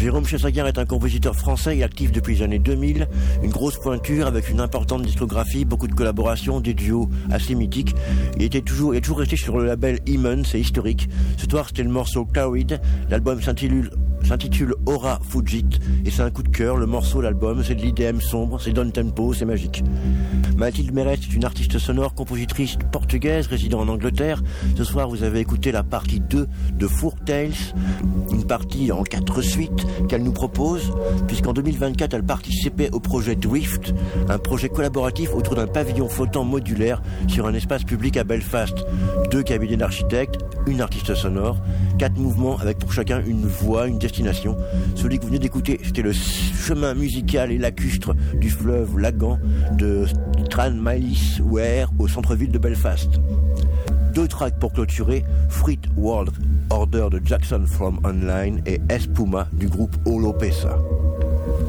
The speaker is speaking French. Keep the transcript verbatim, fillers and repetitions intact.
Jérôme Chassaguin est un compositeur français et actif depuis les années deux mille, une grosse pointure avec une importante discographie, beaucoup de collaborations, des duos assez mythiques. Il était toujours, il est toujours resté sur le label Iman, c'est historique. Ce soir c'était le morceau Carried, l'album s'intitule s'intitule Aura Fugit et c'est un coup de cœur. Le morceau, l'album, c'est de l'I D M sombre, c'est down tempo, c'est magique. Mathilde Mérès est une artiste sonore, compositrice portugaise résidant en Angleterre. Ce soir vous avez écouté la partie deux de Four Tales, une partie en quatre suites qu'elle nous propose, puisqu'en deux mille vingt-quatre elle participait au projet Drift, un projet collaboratif autour d'un pavillon flottant modulaire sur un espace public à Belfast. Deux cabinets d'architectes, une artiste sonore, quatre mouvements avec pour chacun une voix, une destination. Celui que vous venez d'écouter, c'était le chemin musical et lacustre du fleuve Lagan de Tranmillis Ware au centre-ville de Belfast. Deux tracks pour clôturer, Fruit World Order de Jackson from Online et Espuma du groupe Olopesa.